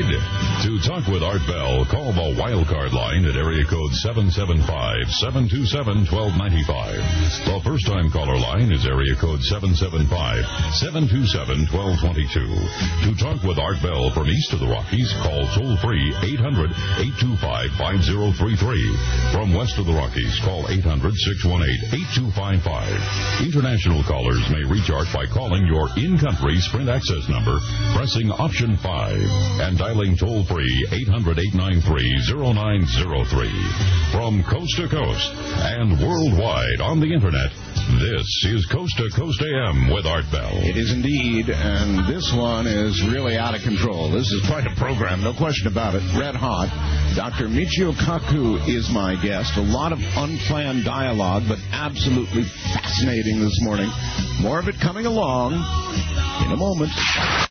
Worldwide. To talk with Art Bell, call the Wildcard line at area code 775-727-1295. The first-time caller line is area code 775-727-1222. To talk with Art Bell from east of the Rockies, call toll-free 800-825-5033. From west of the Rockies, call 800-618-8255. International callers may reach Art by calling your in-country Sprint access number, pressing option 5, and dialing toll-free 800-893-0903. From coast to coast and worldwide on the Internet, this is Coast to Coast AM with Art Bell. It is indeed, and this one is really out of control. This is quite a program, no question about it. Red hot. Dr. Michio Kaku is my guest. A lot of unplanned dialogue, but absolutely fascinating this morning. More of it coming along in a moment.